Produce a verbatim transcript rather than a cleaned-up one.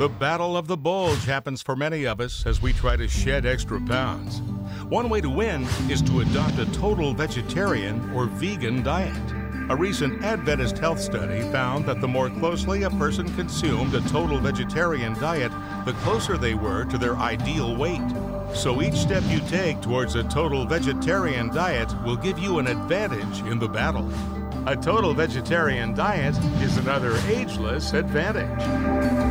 The battle of the bulge happens for many of us as we try to shed extra pounds. One way to win is to adopt a total vegetarian or vegan diet. A recent Adventist health study found that the more closely a person consumed a total vegetarian diet, the closer they were to their ideal weight. So each step you take towards a total vegetarian diet will give you an advantage in the battle. A total vegetarian diet is another ageless advantage.